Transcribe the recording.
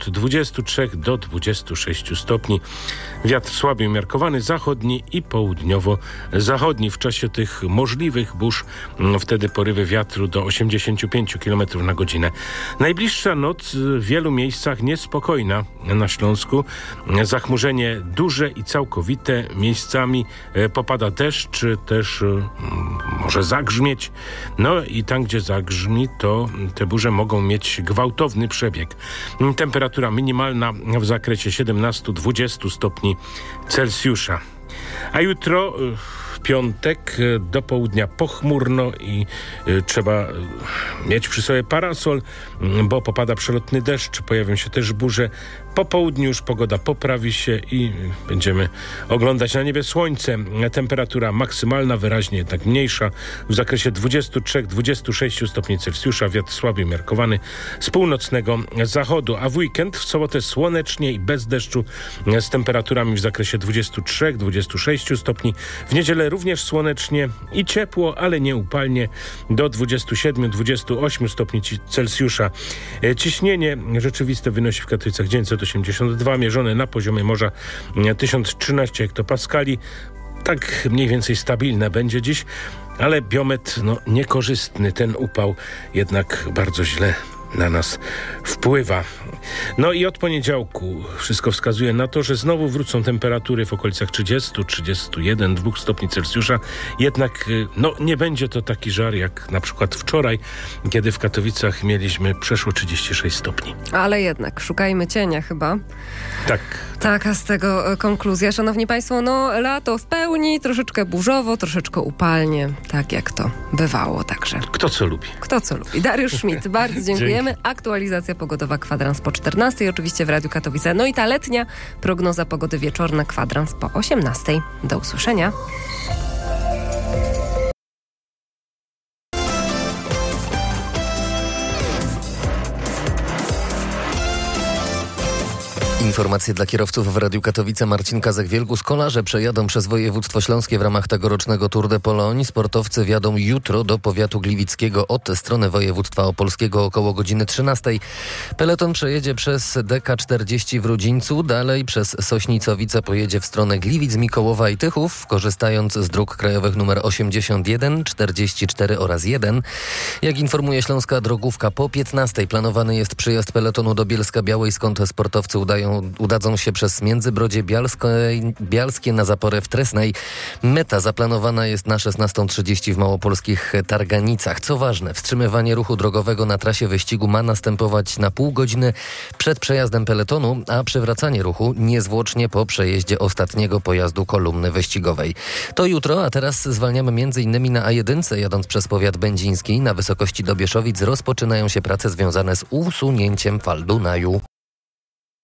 od 23 do 26 stopni. Wiatr słaby umiarkowany, zachodni i południowo-zachodni. W czasie tych możliwych burz wtedy porywy wiatru do 85 km na godzinę. Najbliższa noc w wielu miejscach niespokojna na Śląsku. Zachmurzenie duże i całkowite. Miejscami popada deszcz, też może zagrzmieć. No i tam, gdzie zagrzmi, to te burze mogą mieć gwałtowny przebieg. Temperatura minimalna w zakresie 17-20 stopni Celsjusza. A jutro w piątek do południa pochmurno i trzeba mieć przy sobie parasol, bo popada przelotny deszcz, pojawią się też burze. Po południu już pogoda poprawi się i będziemy oglądać na niebie słońce. Temperatura maksymalna wyraźnie jednak mniejsza w zakresie 23-26 stopni Celsjusza. Wiatr słaby umiarkowany z północnego zachodu. A w weekend w sobotę słonecznie i bez deszczu z temperaturami w zakresie 23-26 stopni. W niedzielę również słonecznie i ciepło, ale nie upalnie do 27-28 stopni Celsjusza. Ciśnienie rzeczywiste wynosi w Katowicach 982, mierzone na poziomie morza 1013 hektopaskali. Tak mniej więcej stabilne będzie dziś, ale biometr niekorzystny. Ten upał jednak bardzo źle na nas wpływa. No i od poniedziałku wszystko wskazuje na to, że znowu wrócą temperatury w okolicach 30, 31, 2 stopni Celsjusza. Jednak nie będzie to taki żar jak na przykład wczoraj, kiedy w Katowicach mieliśmy przeszło 36 stopni. Ale jednak szukajmy cienia chyba. Tak. Taka z tego konkluzja. Szanowni Państwo, lato w pełni, troszeczkę burzowo, troszeczkę upalnie, tak jak to bywało także. Kto co lubi. Kto co lubi. Dariusz Schmidt, bardzo dziękujemy. Aktualizacja pogodowa, kwadrans po 14, oczywiście w Radiu Katowice. No i ta letnia prognoza pogody wieczorna, kwadrans po 18. Do usłyszenia. Informacje dla kierowców w Radiu Katowice. Marcin Kazek-Wielgus. Kolarze przejadą przez województwo śląskie w ramach tegorocznego Tour de Pologne. Sportowcy wjadą jutro do powiatu gliwickiego od strony województwa opolskiego około godziny 13. Peleton przejedzie przez DK40 w Rudzińcu, dalej przez Sośnicowice pojedzie w stronę Gliwic, Mikołowa i Tychów, korzystając z dróg krajowych nr 81, 44 oraz 1. Jak informuje Śląska Drogówka, po 15 planowany jest przyjazd peletonu do Bielska-Białej, skąd sportowcy udadzą się przez Międzybrodzie Bialskie na zaporę w Tresnej. Meta zaplanowana jest na 16:30 w małopolskich Targanicach. Co ważne, wstrzymywanie ruchu drogowego na trasie wyścigu ma następować na pół godziny przed przejazdem peletonu, a przywracanie ruchu niezwłocznie po przejeździe ostatniego pojazdu kolumny wyścigowej. To jutro, a teraz zwalniamy m.in. na A1, jadąc przez powiat będziński. Na wysokości Dobieszowic rozpoczynają się prace związane z usunięciem fal Dunaju.